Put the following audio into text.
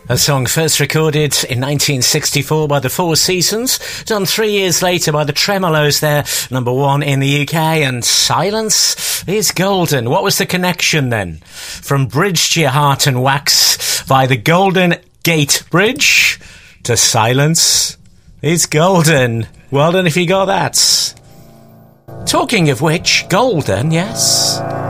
A song first recorded in 1964 by the Four Seasons, done 3 years later by the Tremolos, their number one in the UK, and Silence is Golden. What was the connection then? From Bridge to Your Heart and Wax by the Golden Gate Bridge to Silence is Golden. Well done if you got that. Talking of which, Golden, yes.